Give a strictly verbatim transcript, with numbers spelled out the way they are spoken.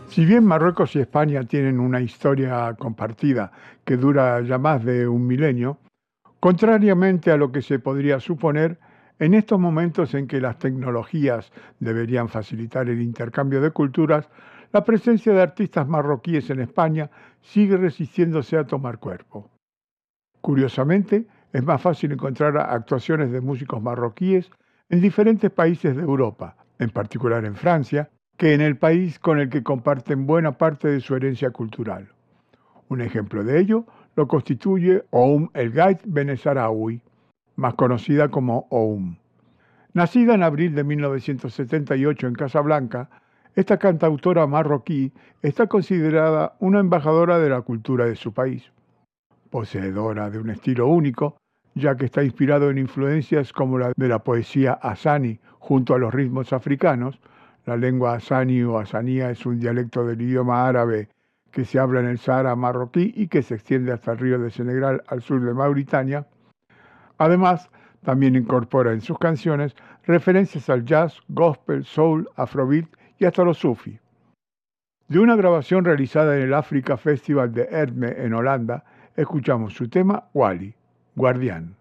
Si bien Marruecos y España tienen una historia compartida que dura ya más de un milenio, contrariamente a lo que se podría suponer, en estos momentos en que las tecnologías deberían facilitar el intercambio de culturas, la presencia de artistas marroquíes en España sigue resistiéndose a tomar cuerpo. Curiosamente, es más fácil encontrar actuaciones de músicos marroquíes en diferentes países de Europa, en particular en Francia, que en el país con el que comparten buena parte de su herencia cultural. Un ejemplo de ello lo constituye Oum El Gait Benessaraoui, más conocida como Oum. Nacida en abril de mil novecientos setenta y ocho en Casablanca, esta cantautora marroquí está considerada una embajadora de la cultura de su país. Poseedora de un estilo único, ya que está inspirado en influencias como la de la poesía asani junto a los ritmos africanos. La lengua asani o asanía es un dialecto del idioma árabe que se habla en el Sahara marroquí y que se extiende hasta el río de Senegal al sur de Mauritania. Además, también incorpora en sus canciones referencias al jazz, gospel, soul, afrobeat y hasta los sufi. De una grabación realizada en el Africa Festival de Erme en Holanda, escuchamos su tema Wally, Guardián.